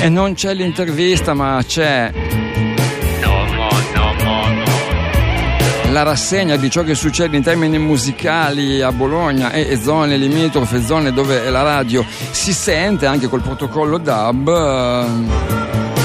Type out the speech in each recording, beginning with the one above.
E non c'è l'intervista, ma c'è la rassegna di ciò che succede in termini musicali a Bologna e zone limitrofe, zone dove la radio si sente anche col protocollo DAB.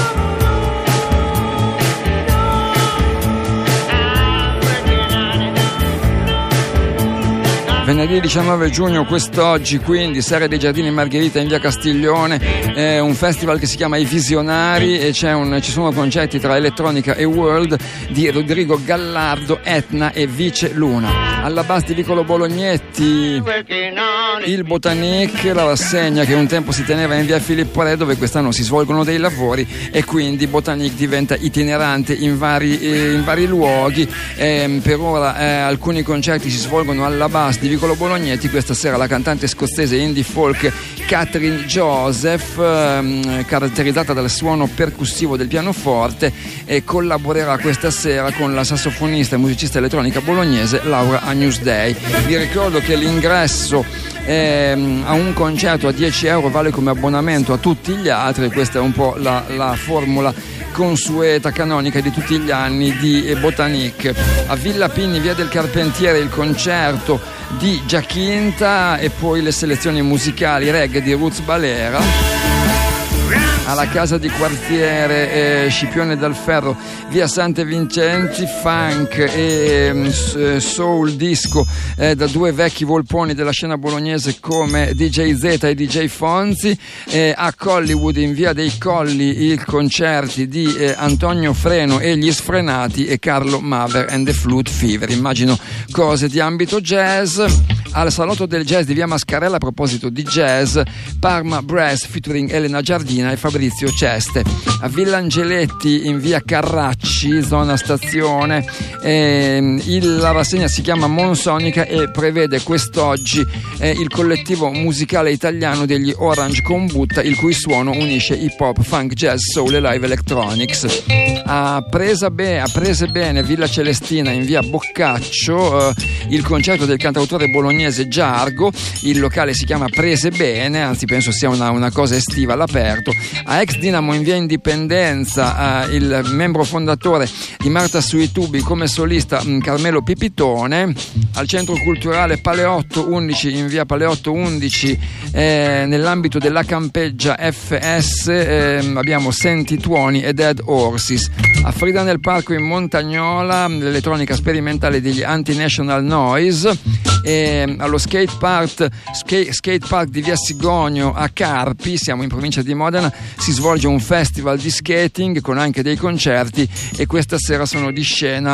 Venerdì 19 giugno, quest'oggi, quindi, Serra dei Giardini Margherita in via Castiglione, è un festival che si chiama I Visionari e ci sono concerti tra elettronica e world di Rodrigo Gallardo, Etna e Vice Luna. Alla base di Vicolo Bolognetti il Botanique, la rassegna che un tempo si teneva in via Filippo Re, dove quest'anno si svolgono dei lavori e quindi Botanique diventa itinerante in vari luoghi. Per ora alcuni concerti si svolgono alla base di Vicolo Bolognetti. Questa sera la cantante scozzese indie folk Catherine Joseph, caratterizzata dal suono percussivo del pianoforte, e collaborerà questa sera con la sassofonista e musicista elettronica bolognese Laura Agnusdei. Vi ricordo che l'ingresso a un concerto a 10 euro vale come abbonamento a tutti gli altri. Questa è un po' la formula consueta, canonica di tutti gli anni di Botanique. A Villa Pini, via del Carpentiere, il concerto di Giacinta e poi le selezioni musicali reggae di Roots Balera. Alla casa di quartiere Scipione dal Ferro, via Sante Vincenzi, funk e soul disco da due vecchi volponi della scena bolognese come DJ Z e DJ Fonzi. A Collywood, in via dei Colli, i concerti di Antonio Freno e gli Sfrenati e Carlo Maver and the Flute Fever. Immagino cose di ambito jazz. Al Salotto del Jazz di via Mascarella, a proposito di jazz, Parma Brass featuring Elena Giardina e Fabrizio Ceste. A Villa Angeletti, in via Carracci, zona stazione, la rassegna si chiama Monsonica e prevede quest'oggi il collettivo musicale italiano degli Orange Combutta, il cui suono unisce hip hop, funk, jazz, soul e live electronics. A Prese Bene, Villa Celestina, in via Boccaccio, il concerto del cantautore bolognese Giargo. Il locale si chiama Prese Bene, anzi penso sia una cosa estiva all'aperto. A Ex Dinamo, in via Indipendenza, il membro fondatore di Marta sui tubi come solista Carmelo Pipitone. Al Centro Culturale Paleotto 11, in via Paleotto 11, nell'ambito della campeggia FS, abbiamo Senti Tuoni e Dead Horses. A Frida nel Parco, in Montagnola, l'elettronica sperimentale degli Anti-National Noise. Allo skate park di via Sigonio a Carpi, siamo in provincia di Modena, si svolge un festival di skating con anche dei concerti, e questa sera sono di scena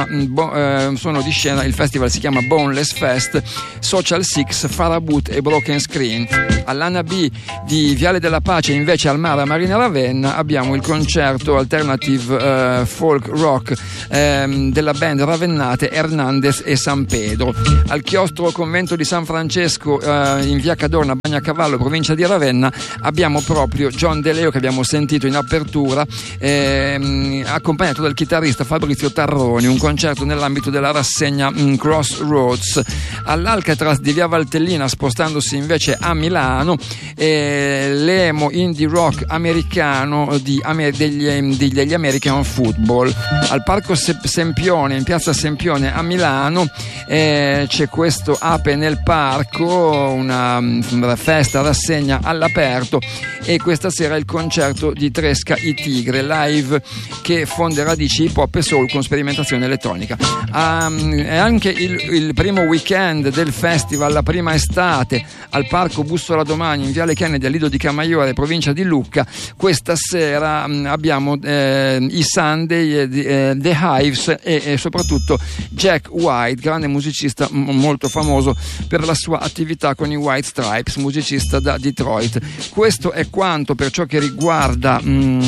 il festival si chiama Boneless Fest, Social Six, Farabut e Broken Screen. All'Anna B di Viale della Pace, invece, al Mare a Marina Ravenna, abbiamo il concerto alternative folk rock della band ravennate Hernandez e San Pedro. Al chiostro Convento di San Francesco, in via Cadorna, Bagnacavallo, provincia di Ravenna, abbiamo proprio John De Leo, che abbiamo sentito in apertura, accompagnato dal chitarrista Fabrizio Tarroni, un concerto nell'ambito della rassegna Crossroads. All'Alcatraz di via Valtellina, spostandosi invece a Milano, l'emo indie rock americano degli American Football. Al Parco Sempione, in piazza Sempione a Milano, c'è questo Ape nel Parco, una festa rassegna all'aperto, e questa sera il concerto di Tresca i Tigre, live che fonde radici hip hop e soul con sperimentazione elettronica. È anche il primo weekend del festival, la prima estate, al Parco Bussola Domani, in viale Kennedy, a Lido di Camaiore, provincia di Lucca. Questa sera abbiamo i Sunday, The Hives e soprattutto Jack White, grande musicista molto famoso per la sua attività con i White Stripes, musicista da Detroit. Questo è quanto per ciò che riguarda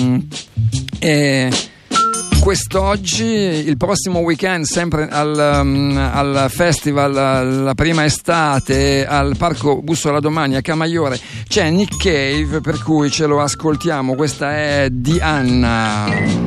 quest'oggi. Il prossimo weekend, sempre al festival, la prima estate, al Parco Bussola Domani a Camaiore, c'è Nick Cave, per cui ce lo ascoltiamo. Questa è Di Anna.